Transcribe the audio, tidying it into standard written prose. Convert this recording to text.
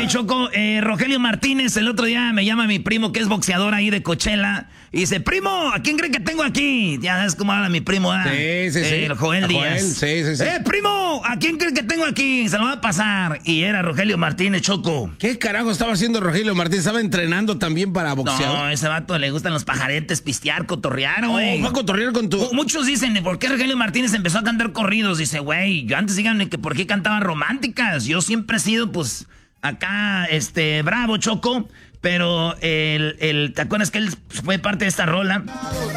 Choco, Rogelio Martínez, el otro día me llama mi primo que es boxeador ahí de Coachella. Y dice, primo, ¿a quién cree que tengo aquí? Ya sabes cómo habla mi primo, ¿eh? Sí. El Joel Díaz. Sí. Primo, ¿a quién cree que tengo aquí? Se lo va a pasar. Y era Rogelio Martínez, Choco. ¿Qué carajo estaba haciendo Rogelio Martínez? ¿Estaba entrenando también para boxear? No, ese vato le gustan los pajaretes, pistear, cotorrear, güey. ¿Va a cotorrear con tu...? Muchos dicen, ¿por qué Rogelio Martínez empezó a cantar corridos? Dice, güey, yo antes díganme que por qué cantaban románticas. Yo siempre he sido, pues, acá, bravo, Choco. Pero ¿te acuerdas que él fue parte de esta rola?